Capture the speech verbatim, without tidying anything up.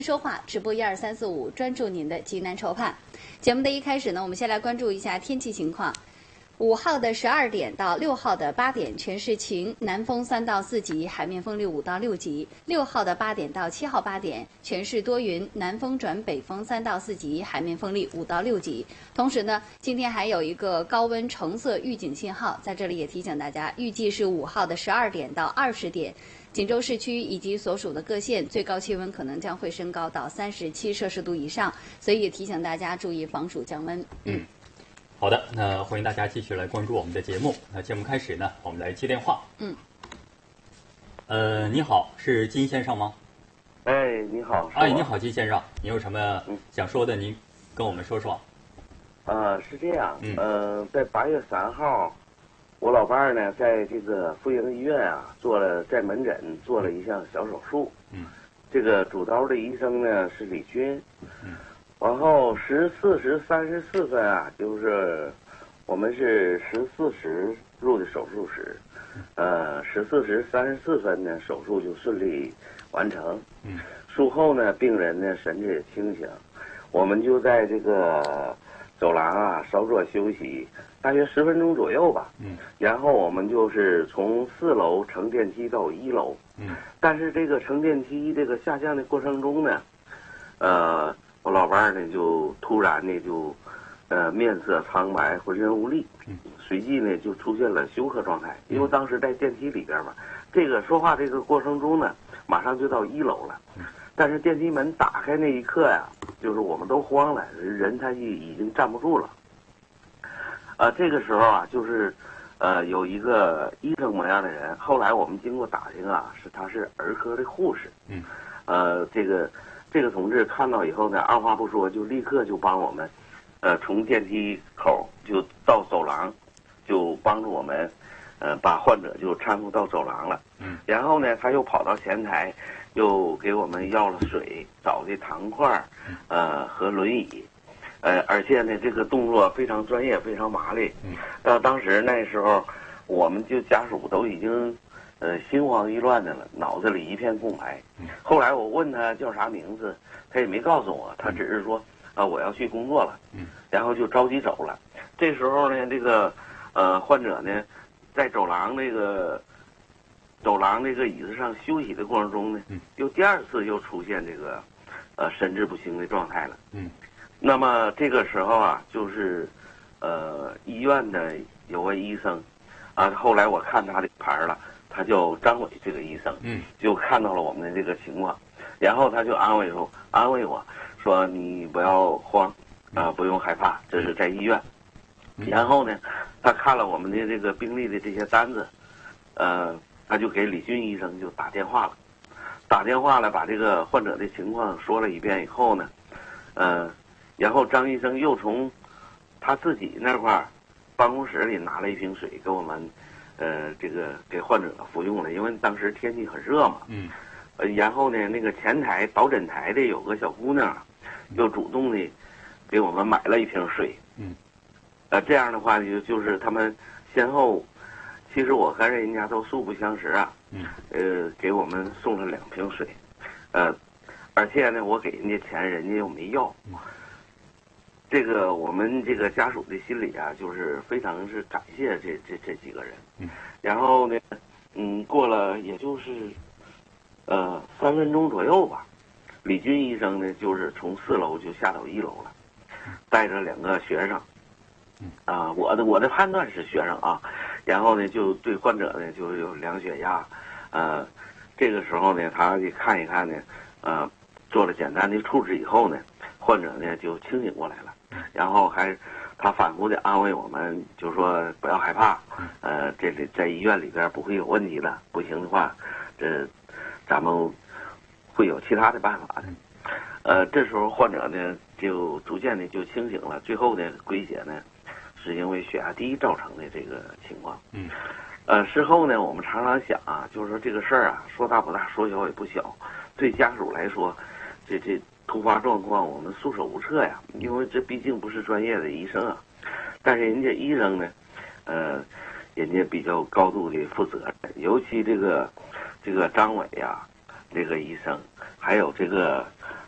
说话直播一二三四五，专注您的急难愁盼。节目的一开始呢，我们先来关注一下天气情况。五号的十二点到六号的八点全是晴，南风三到四级，海面风力五到六级。六号的八点到七号八点全是多云，南风转北风三到四级，海面风力五到六级。同时呢，今天还有一个高温橙色预警信号，在这里也提醒大家，预计是五号的十二点到二十点。锦州市区以及所属的各县最高气温可能将会升高到三十七摄氏度以上，所以也提醒大家注意防暑降温。 嗯，好的，那欢迎大家继续来关注我们的节目。那节目开始呢，我们来接电话。 嗯， 呃，你好，是金先生吗？ 哎，你好。 哎，你好，金先生，你有什么想说的？您跟我们说说。 啊、呃，是这样， 嗯， 呃，在八月三号。我老伴儿呢，在这个妇婴医院啊，做了在门诊做了一项小手术。 嗯， 这个主刀的医生呢是李军。 嗯， 然后十四时三十四分啊，就是我们是十四时入的手术室，呃，十四时三十四分呢，手术就顺利完成。 嗯， 术后呢，病人呢神志也清醒，我们就在这个走廊啊稍作休息。大约十分钟左右吧， 嗯， 然后我们就是从四楼乘电梯到一楼， 嗯， 但是这个乘电梯这个下降的过程中呢，呃，我老伴儿呢就突然呢就，呃，面色苍白，浑身无力， 嗯， 随即呢就出现了休克状态，因为当时在电梯里边嘛，这个说话这个过程中呢，马上就到一楼了， 嗯， 但是电梯门打开那一刻呀，就是我们都慌了，人他已已经站不住了。呃，这个时候啊，就是，呃，有一个医生模样的人，后来我们经过打听啊，是他是儿科的护士。 嗯。 呃，这个这个同志看到以后呢，二话不说就立刻就帮我们，呃，从电梯口就到走廊，就帮助我们，呃，把患者就搀扶到走廊了。 嗯。 然后呢，他又跑到前台，又给我们要了水、找的糖块，呃，和轮椅。呃，而且呢，这个动作非常专业，非常麻利。 嗯， 到当时那时候，我们就家属都已经，呃，心慌意乱的了，脑子里一片空白。 嗯， 后来我问他叫啥名字，他也没告诉我，他只是说啊、呃、我要去工作了。 嗯， 然后就着急走了。这时候呢，这个呃患者呢，在走廊那个走廊那个椅子上休息的过程中呢， 嗯， 又第二次又出现这个呃神志不清的状态了。 嗯。 那么这个时候啊，就是，呃，医院的有位医生，啊，后来我看他的牌了，他叫张伟这个医生， 嗯， 就看到了我们的这个情况，然后他就安慰我，安慰我说你不要慌，啊，不用害怕，这是在医院。 嗯、 然后呢，他看了我们的这个病历的这些单子，呃，他就给李军医生就打电话了，打电话了，把这个患者的情况说了一遍以后呢，呃。然后张医生又从他自己那块儿办公室里拿了一瓶水给我们，呃，这个给患者服用了，因为当时天气很热嘛。 嗯。 呃，然后呢，那个前台导诊台的有个小姑娘，又主动的给我们买了一瓶水。 嗯。 呃，这样的话就就是他们先后，其实我和人家都素不相识啊。 嗯。 呃，给我们送了两瓶水，呃，而且呢，我给人家钱，人家又没要。 嗯。 这个我们这个家属的心里啊，就是非常是感谢这这这几个人。 嗯。 然后呢，嗯，过了也就是，呃，三分钟左右吧，李军医生呢，就是从四楼就下到一楼了，带着两个学生。 嗯。 啊，我的我的判断是学生啊，然后呢，就对患者呢就有量血压，呃，这个时候呢，他看一看呢，呃，做了简单的处置以后呢，患者呢就清醒过来了。然后还，他反复的安慰我们，就说不要害怕，呃，这里在医院里边不会有问题的，不行的话，这咱们会有其他的办法的。呃，这时候患者呢就逐渐的就清醒了，最后呢归结呢是因为血压低造成的这个情况。 嗯。 呃，事后呢我们常常想啊，就是说这个事儿啊，说大不大，说小也不小，对家属来说，这这。突发状况我们束手无策呀，因为这毕竟不是专业的医生啊。但是人家医生呢，呃，人家比较高度的负责任，尤其这个这个张伟呀、啊，这个医生，还有这个